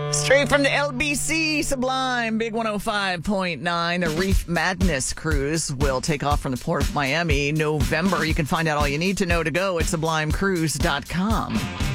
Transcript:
Straight from the LBC Sublime, Big 105.9. The Reef Madness cruise will take off from the port of Miami November. You can find out all you need to know to go at sublimecruise.com.